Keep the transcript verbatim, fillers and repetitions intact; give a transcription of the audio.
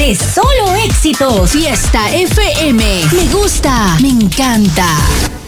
de solo éxitos. Fiesta F M. Me gusta, me encanta.